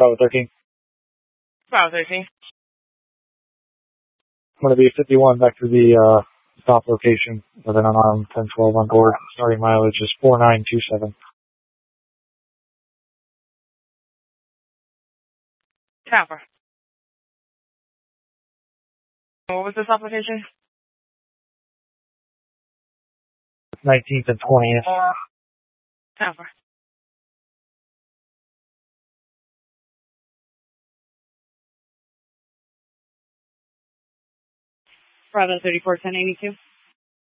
Bravo 13. Bravo 13. I'm going to be 51 back to the stop location with an unarmed 1012 on board. Starting mileage is 4927. Copper. What was this application? 19th and 20th. Copper. Bravo 34, 1082.